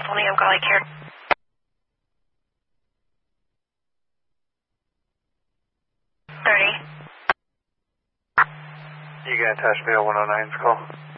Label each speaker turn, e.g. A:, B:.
A: Only I'm calling here.
B: You gonna touch me on 109's call?